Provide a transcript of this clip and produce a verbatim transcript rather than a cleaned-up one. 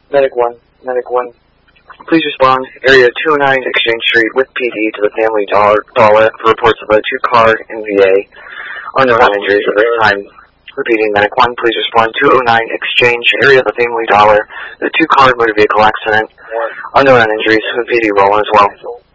Medic one, Medic one. Please respond, area two oh nine Exchange Street with P D to the Family Dollar, Dollar for reports of a two-car N V A. Unknown injuries at this time. Repeating, Medic one, please respond, two oh nine Exchange, area of the Family Dollar, the two-car motor vehicle accident. Unknown injuries with P D rolling as well.